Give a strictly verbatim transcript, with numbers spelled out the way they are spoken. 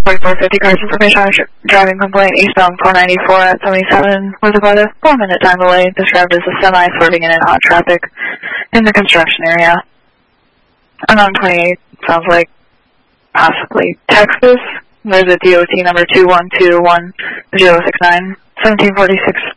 forty-four fifty cars information on driving complaint eastbound four ninety-four at seventy-seven was about a four minute time delay described as a semi swerving in and hot traffic in the construction area. Unknown twenty-eight sounds like possibly Texas. There's a D O T number two one two one zero six nine, seventeen forty-six